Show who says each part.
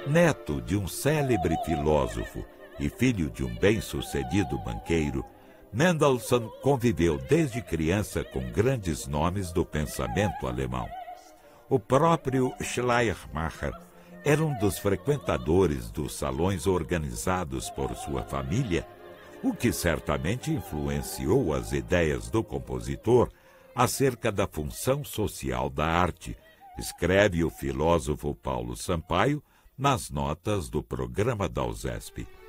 Speaker 1: Neto de um célebre filósofo e filho de um bem-sucedido banqueiro, Mendelssohn conviveu desde criança com grandes nomes do pensamento alemão. O próprio Schleiermacher era um dos frequentadores dos salões organizados por sua família, o que certamente influenciou as ideias do compositor acerca da função social da arte, escreve o filósofo Paulo Sampaio nas notas do programa da USESP.